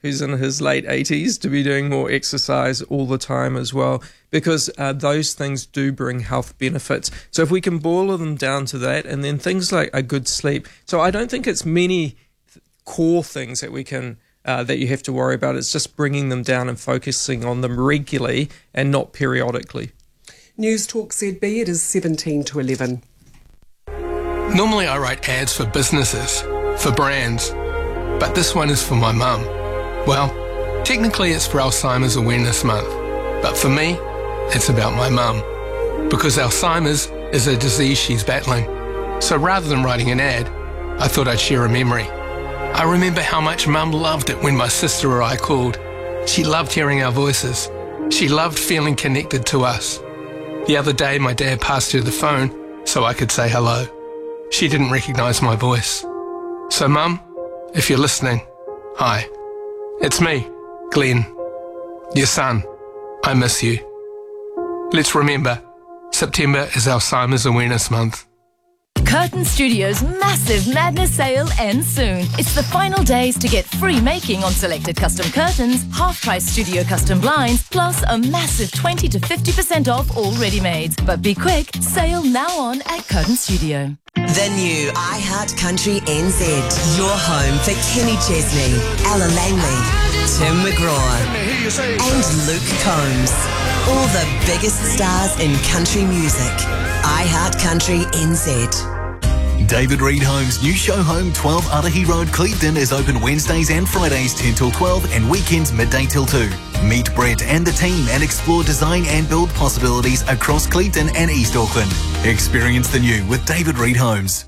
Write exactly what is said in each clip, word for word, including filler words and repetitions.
who's in his late eighties to be doing more exercise all the time as well, because uh, those things do bring health benefits. So if we can boil them down to that, and then things like a good sleep. So I don't think it's many core things that we can uh, that you have to worry about. It's just bringing them down and focusing on them regularly and not periodically. News Talk Z B, it is seventeen to eleven. Normally I write ads for businesses, for brands, but this one is for my mum. Well, technically it's for Alzheimer's Awareness Month, but for me, it's about my mum, because Alzheimer's is a disease she's battling. So rather than writing an ad, I thought I'd share a memory. I remember how much Mum loved it when my sister or I called. She loved hearing our voices. She loved feeling connected to us. The other day my dad passed her the phone so I could say hello. She didn't recognise my voice. So Mum, if you're listening, hi. It's me, Glenn, your son. I miss you. Let's remember, September is Alzheimer's Awareness Month. Curtain Studios' massive Madness sale ends soon. It's the final days to get free making on selected custom curtains, half-price studio custom blinds, plus a massive twenty to fifty percent off all ready-mades. But be quick, sale now on at Curtain Studio. The new iHeart Country N Z. Your home for Kenny Chesney, Ella Langley, Tim McGraw, and Luke Combs. All the biggest stars in country music. iHeart Country N Z. David Reed Homes' new show home, twelve Arahi Road, Clevedon, is open Wednesdays and Fridays ten till twelve and weekends midday till two. Meet Brett and the team and explore design and build possibilities across Clevedon and East Auckland. Experience the new with David Reed Homes.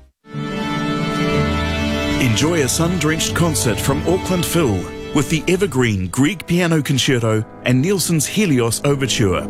Enjoy a sun-drenched concert from Auckland Phil with the evergreen Grieg Piano Concerto and Nielsen's Helios Overture.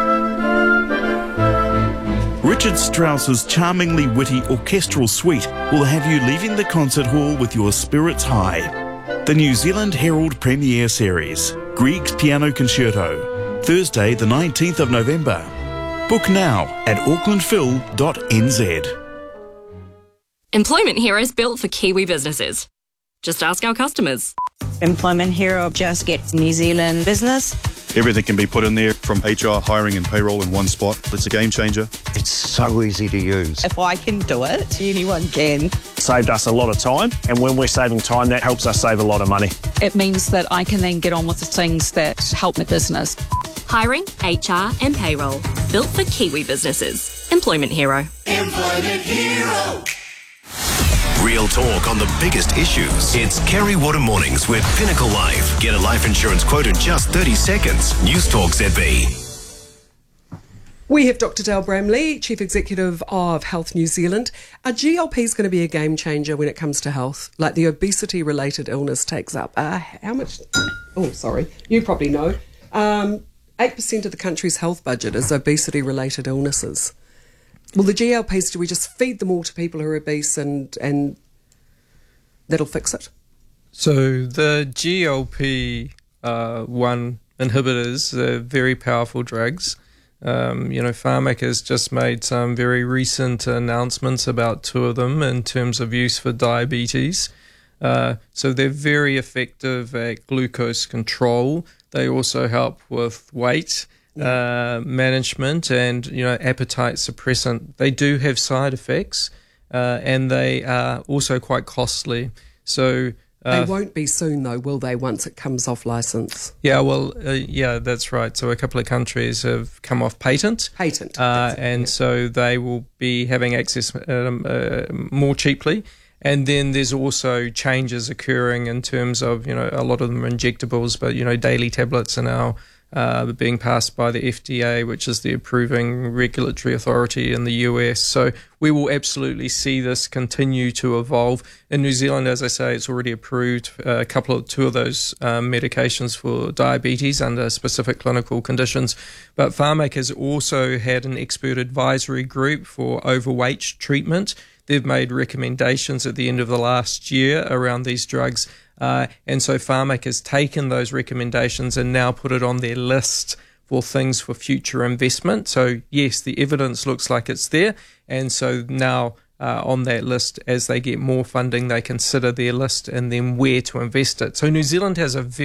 Richard Strauss's charmingly witty orchestral suite will have you leaving the concert hall with your spirits high. The New Zealand Herald Premiere Series, Grieg's Piano Concerto, Thursday the nineteenth of November. Book now at auckland phil dot n z. Employment Hero is built for Kiwi businesses. Just ask our customers. Employment Hero just gets New Zealand business. Everything can be put in there, from H R, hiring and payroll in one spot. It's a game changer. It's so easy to use. If I can do it, anyone can. Saved us a lot of time, and when we're saving time, that helps us save a lot of money. It means that I can then get on with the things that help my business. Hiring, H R and payroll. Built for Kiwi businesses. Employment Hero. Employment Hero. Real talk on the biggest issues. It's Kerry Water Mornings with Pinnacle Life. Get a life insurance quote in just thirty seconds. News Talk Z B. We have Doctor Dale Bramley, Chief Executive of Health New Zealand. Are G L Ps going to be a game changer when it comes to health? Like the obesity-related illness takes up, uh, how much? Oh, sorry. You probably know. Um, eight percent of the country's health budget is obesity-related illnesses. Well, the G L Ps, do we just feed them all to people who are obese and, and that'll fix it? So the G L P one inhibitors are very powerful drugs. Um, you know, Pharmac has just made some very recent announcements about two of them in terms of use for diabetes. Uh, so they're very effective at glucose control. They also help with weight Uh, management and, you know, appetite suppressant. They do have side effects uh, and they are also quite costly. So uh, they won't be soon though, will they, once it comes off licence? Yeah, well, uh, yeah, that's right. So a couple of countries have come off patent. Patent. Uh, it, and yeah. so they will be having access um, uh, more cheaply. And then there's also changes occurring in terms of, you know, a lot of them are injectables, but, you know, daily tablets are now Uh, being passed by the F D A, which is the approving regulatory authority in the U S. So we will absolutely see this continue to evolve. In New Zealand, as I say, it's already approved uh, a couple of two of those um, medications for diabetes under specific clinical conditions. But Pharmac has also had an expert advisory group for overweight treatment. They've made recommendations at the end of the last year around these drugs. Uh, and so Pharmac has taken those recommendations and now put it on their list for things for future investment. So yes, the evidence looks like it's there. And so now uh, on that list, as they get more funding, they consider their list and then where to invest it. So New Zealand has a very